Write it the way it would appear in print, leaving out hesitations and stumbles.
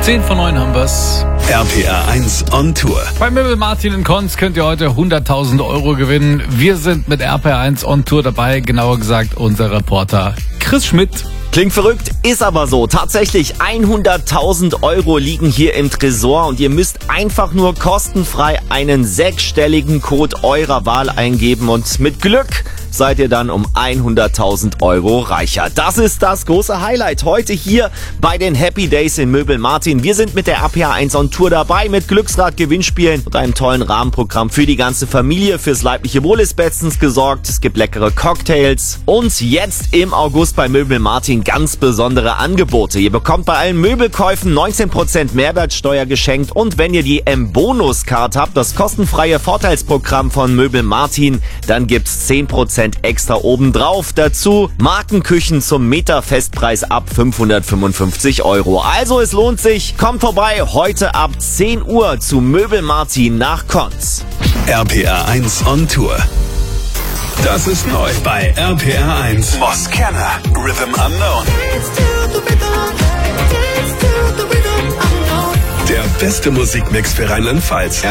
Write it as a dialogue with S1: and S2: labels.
S1: 10:09 haben wir's.
S2: RPR 1 on Tour.
S1: Bei Möbel Martin in Konz könnt ihr heute 100.000 Euro gewinnen. Wir sind mit RPR 1 on Tour dabei, genauer gesagt unser Reporter Chris Schmidt.
S3: Klingt verrückt, ist aber so. Tatsächlich 100.000 Euro liegen hier im Tresor und ihr müsst einfach nur kostenfrei einen 6-stelligen Code eurer Wahl eingeben und mit Glück seid ihr dann um 100.000 Euro reicher. Das ist das große Highlight heute hier bei den Happy Days in Möbel Martin. Wir sind mit der RPR 1 on Tour dabei mit Glücksrad-Gewinnspielen und einem tollen Rahmenprogramm für die ganze Familie. Fürs leibliche Wohl ist bestens gesorgt. Es gibt leckere Cocktails und jetzt im August bei Möbel Martin ganz besondere Angebote. Ihr bekommt bei allen Möbelkäufen 19% Mehrwertsteuer geschenkt und wenn ihr die M-Bonus-Card habt, das kostenfreie Vorteilsprogramm von Möbel Martin, dann gibt's 10% extra obendrauf. Dazu Markenküchen zum Meterfestpreis ab 555 Euro. Also es lohnt sich. Kommt vorbei heute ab 10 Uhr zu Möbel Martin nach Konz.
S2: RPR 1 on Tour. Das ist neu bei RPR 1. Moscana, Rhythm Unknown. Der beste Musikmix für Rheinland-Pfalz.